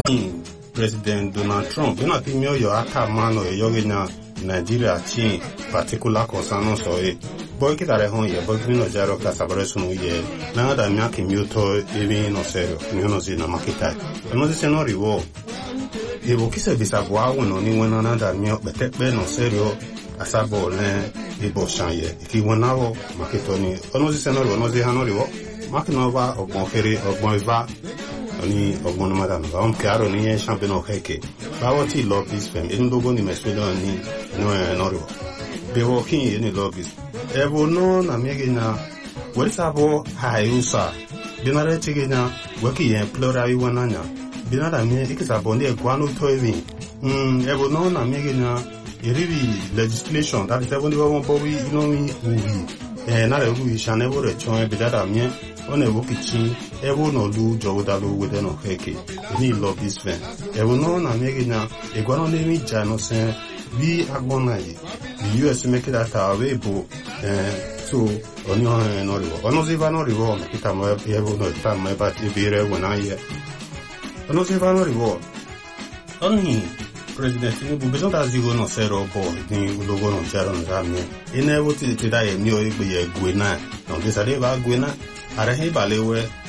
President Donald Trump, na timio yo aka mano e yogi na Nigeria chi particular concern so e boy ki dare hon ye boy no jaro ka sabare sunu ye na da mya ki muto e no serio mi no zina makita no se no riwo e bo ki se bisagwa wono ni wona na da mya betepe no serio asabo le e bo shanye ki wona wo makito ni no se no riwo no ze hanoriwo makinova ogbon fere ogbon iva oni ogbon madam ba on chiaro ni e champion o heke ba woti love this film in dogo ni mespedo ni no riwo be wo kin ni love this ebo no na megina wesabo hayusa binare tigina waki ye plora iwananya binara mi ikisabo ni egwanu toivi ebo no na megina iribi legislation that is even the one bowi inomi ubi na le ubi shanevo re chon bidara mi on evo kitchen evo no lu jodalu within no heke ni love this fan evo no na megina egwanu ni mi jano sen bi agbona yi the US make that away bo so onyo no riwo ono ziva no riwo kita mo evo no ta mo ba tibire wona ye ono ziva no riwo oni President Tinubu bezo da zigo no sero bo ni ulogo no jaro no zamne ine evo ti da ye mi o igbe ye gwena no de sare ba gwena are he balewe